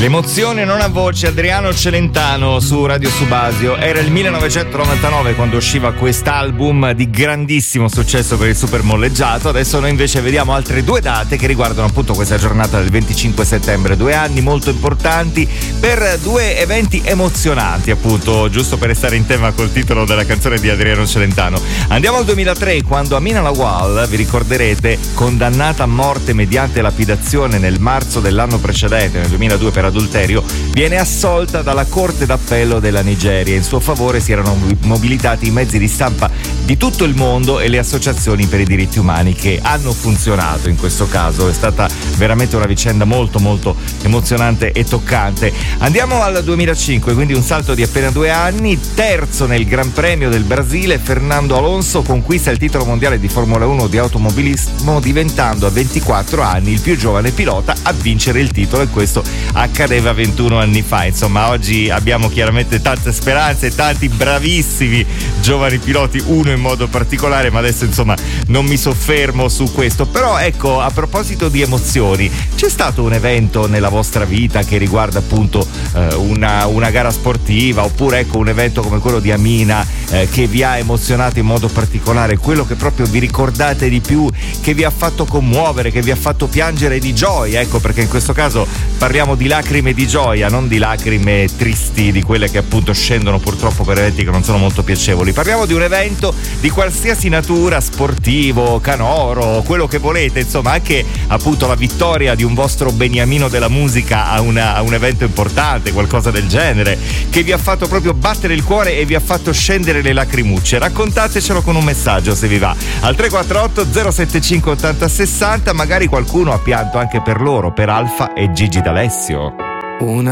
L'emozione non ha voce, Adriano Celentano su Radio Subasio. Era il 1999 quando usciva quest'album di grandissimo successo per il super molleggiato. Adesso noi invece vediamo altre due date che riguardano appunto questa giornata del 25 settembre. 2 anni molto importanti per due eventi emozionanti, appunto, giusto per restare in tema col titolo della canzone di Adriano Celentano. Andiamo al 2003 quando Amina Lawal, vi ricorderete, condannata a morte mediante lapidazione nel marzo dell'anno precedente, nel 2002 per adulterio, viene assolta dalla Corte d'Appello della Nigeria. In suo favore si erano mobilitati i mezzi di stampa di tutto il mondo e le associazioni per i diritti umani che hanno funzionato in questo caso. È stata veramente una vicenda molto molto emozionante e toccante. Andiamo al 2005, quindi un salto di appena 2 anni. Terzo nel Gran Premio del Brasile, Fernando Alonso conquista il titolo mondiale di Formula 1 di automobilismo, diventando a 24 anni il più giovane pilota a vincere il titolo, e questo accadeva 21 anni fa. Insomma, oggi abbiamo chiaramente tante speranze, tanti bravissimi giovani piloti, uno in modo particolare, ma adesso insomma non mi soffermo su questo. Però ecco, a proposito di emozioni, c'è stato un evento nella vostra vita che riguarda appunto una gara sportiva, oppure ecco un evento come quello di Amina che vi ha emozionato in modo particolare, quello che proprio vi ricordate di più, che vi ha fatto commuovere, che vi ha fatto piangere di gioia? Ecco, perché in questo caso parliamo di lacrime di gioia, non di lacrime tristi, di quelle che appunto scendono purtroppo per eventi che non sono molto piacevoli. Parliamo di un evento di qualsiasi natura, sportivo, canoro, quello che volete, insomma, anche appunto la vittoria di un vostro beniamino della musica a un evento importante, qualcosa del genere, che vi ha fatto proprio battere il cuore e vi ha fatto scendere le lacrimucce. Raccontatecelo con un messaggio se vi va al 348 075 80 60. Magari qualcuno ha pianto anche per loro, per Alfa e Gigi D'Alessio. Una